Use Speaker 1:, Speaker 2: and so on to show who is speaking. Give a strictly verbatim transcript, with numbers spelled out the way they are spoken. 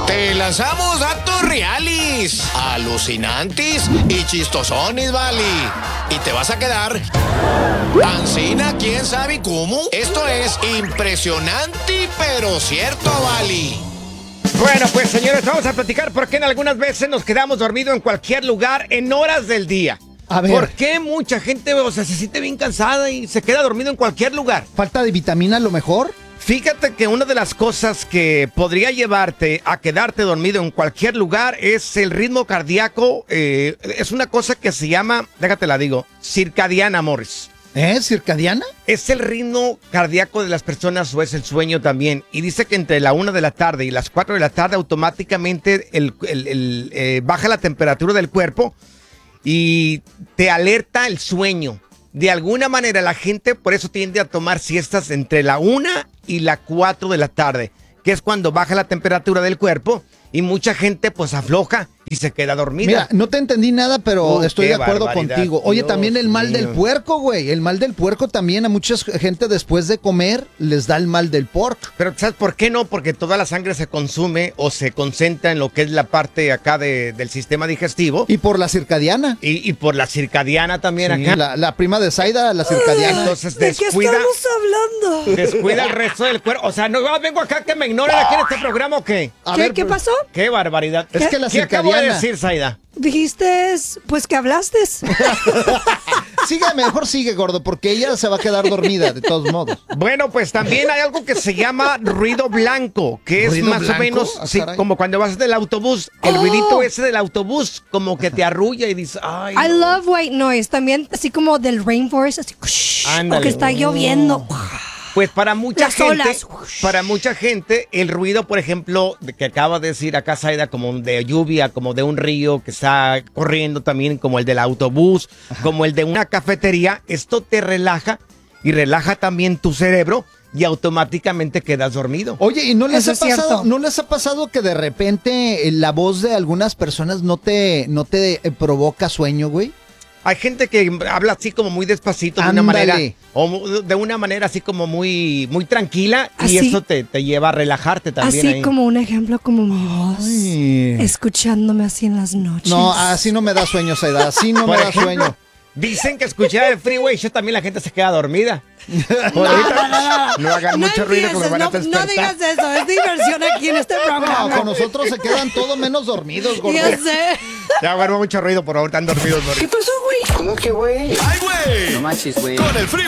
Speaker 1: Te lanzamos datos reales, alucinantes y chistosones, vale. Y te vas a quedar ancina, quién sabe cómo. Esto es impresionante, pero cierto, vale.
Speaker 2: Bueno, pues señores, vamos a platicar por qué en algunas veces nos quedamos dormidos en cualquier lugar en horas del día.
Speaker 3: A ver.
Speaker 2: ¿Por qué mucha gente, o sea, se siente bien cansada y se queda dormido en cualquier lugar?
Speaker 3: ¿Falta de vitamina a lo mejor?
Speaker 2: Fíjate que una de las cosas que podría llevarte a quedarte dormido en cualquier lugar es el ritmo cardíaco. Eh, es una cosa que se llama, déjate la digo, circadiana, Morris.
Speaker 3: ¿Eh? ¿Circadiana?
Speaker 2: Es el ritmo cardíaco de las personas o es el sueño también. Y dice que entre la una de la tarde y las cuatro de la tarde automáticamente el, el, el, eh, baja la temperatura del cuerpo y te alerta el sueño. De alguna manera la gente por eso tiende a tomar siestas entre la una y la cuatro de la tarde, que es cuando baja la temperatura del cuerpo y mucha gente pues afloja y se queda dormida.
Speaker 3: Mira, no te entendí nada, pero
Speaker 2: Uh,
Speaker 3: estoy
Speaker 2: qué
Speaker 3: de acuerdo
Speaker 2: barbaridad.
Speaker 3: contigo. Oye,
Speaker 2: Dios
Speaker 3: también el mal
Speaker 2: mío.
Speaker 3: del puerco, güey. El mal del puerco también a mucha gente después de comer les da el mal del porco.
Speaker 2: Pero ¿sabes por qué no? Porque toda la sangre se consume o se concentra en lo que es la parte acá de, del sistema digestivo.
Speaker 3: Y por la circadiana.
Speaker 2: Y, y por la circadiana también
Speaker 3: Sí,
Speaker 2: acá.
Speaker 3: la, la prima de Zaida, la circadiana.
Speaker 2: Entonces
Speaker 4: ¿De qué
Speaker 2: descuida,
Speaker 4: estamos hablando?
Speaker 2: descuida el resto del cuerpo. O sea, no ah, vengo acá que me ignoren aquí en este programa o qué.
Speaker 3: A
Speaker 4: ¿Qué,
Speaker 3: ver,
Speaker 4: ¿Qué
Speaker 3: pues,
Speaker 4: pasó?
Speaker 2: Qué barbaridad.
Speaker 3: Es que la
Speaker 2: ¿Qué acabo de
Speaker 3: circadiana.
Speaker 2: decir, Zaida?
Speaker 4: Dijiste, pues que hablaste.
Speaker 3: Sigue, mejor sigue, gordo, porque ella se va a quedar dormida, de todos modos.
Speaker 2: Bueno, pues también hay algo que se llama ruido blanco, que es
Speaker 3: ¿Ruido
Speaker 2: más
Speaker 3: blanco?
Speaker 2: o menos
Speaker 3: Ah,
Speaker 2: sí,
Speaker 3: caray.
Speaker 2: como cuando vas del autobús. El
Speaker 4: Oh.
Speaker 2: ruidito ese del autobús como que te arrulla y dices, ay,
Speaker 4: I
Speaker 2: no.
Speaker 4: love white noise. También así como del rainforest, así,
Speaker 2: Ándale.
Speaker 4: o que está lloviendo.
Speaker 2: Pues para mucha
Speaker 4: Las
Speaker 2: gente,
Speaker 4: olas.
Speaker 2: para mucha gente, el ruido, por ejemplo, de que acaba de decir acá Zaida, como de lluvia, como de un río que está corriendo también, como el del autobús, como el de una cafetería, esto te relaja y relaja también tu cerebro y automáticamente quedas dormido.
Speaker 3: Oye, ¿y no les
Speaker 4: Eso
Speaker 3: ha
Speaker 4: es
Speaker 3: pasado,
Speaker 4: cierto.
Speaker 3: no les ha pasado que de repente eh, la voz de algunas personas no te, no te eh, provoca sueño, güey?
Speaker 2: Hay gente que habla así como muy despacito, de
Speaker 3: Ándale.
Speaker 2: una manera, o mu- de una manera así como muy, muy tranquila, y
Speaker 4: Así.
Speaker 2: eso te, te lleva a relajarte también.
Speaker 4: Así
Speaker 2: ahí.
Speaker 4: como un ejemplo, como mi voz.
Speaker 3: Ay.
Speaker 4: Escuchándome así en las noches.
Speaker 3: No, así no me da sueño, Zaida, así no me
Speaker 2: Por
Speaker 3: da
Speaker 2: ejemplo,
Speaker 3: sueño.
Speaker 2: dicen que escuchar el freeway show también la gente se queda dormida. Por ahorita, no hagan mucho ruido que me van a
Speaker 4: no,
Speaker 2: despertar.
Speaker 4: no digas eso, es diversión aquí en este
Speaker 3: No,
Speaker 4: programa.
Speaker 3: con nosotros se quedan todo menos dormidos, gordo.
Speaker 4: Ya sé.
Speaker 2: Ya hagan mucho ruido, por favor, están dormidos.
Speaker 5: ¿Qué pasó, güey?
Speaker 6: ¿Cómo que, güey?
Speaker 1: ¡Ay, güey!
Speaker 6: No manches, güey.
Speaker 1: Con el freeway